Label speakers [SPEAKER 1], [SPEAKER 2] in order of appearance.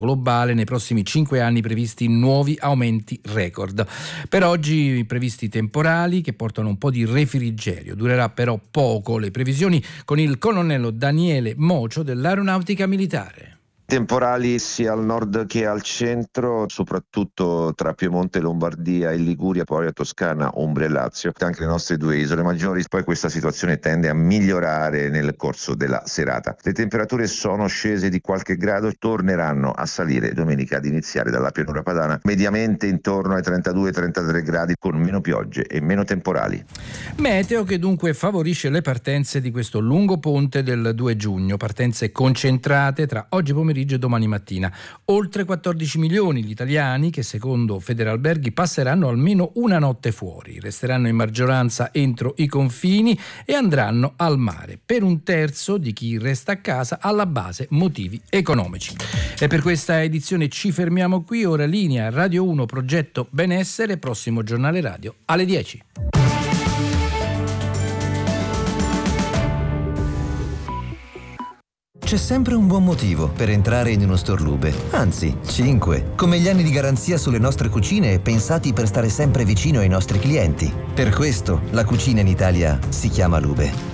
[SPEAKER 1] globale, nei prossimi 5 anni previsti nuovi aumenti record. Per oggi previsti temporali che portano un po' di refrigerio, durerà però poco. Le previsioni con il colonnello Daniele Mocio dell'Aeronautica Militare.
[SPEAKER 2] Temporali sia al nord che al centro, soprattutto tra Piemonte, Lombardia e Liguria, poi a Toscana, Umbria e Lazio, anche le nostre due isole maggiori. Poi questa situazione tende a migliorare nel corso della serata. Le temperature sono scese di qualche grado, torneranno a salire domenica ad iniziare dalla pianura padana, mediamente intorno ai 32-33 gradi con meno piogge e meno temporali.
[SPEAKER 1] Meteo che dunque favorisce le partenze di questo lungo ponte del 2 giugno, partenze concentrate tra oggi pomeriggio e domani mattina. Oltre 14 milioni gli italiani che secondo Federalberghi passeranno almeno una notte fuori, resteranno in maggioranza entro i confini e andranno al mare. Per un terzo di chi resta a casa alla base motivi economici. E per questa edizione ci fermiamo qui, ora linea Radio 1 Progetto Benessere, prossimo giornale radio alle 10.
[SPEAKER 3] C'è sempre un buon motivo per entrare in uno store Lube, anzi 5, come gli anni di garanzia sulle nostre cucine pensati per stare sempre vicino ai nostri clienti. Per questo la cucina in Italia si chiama Lube.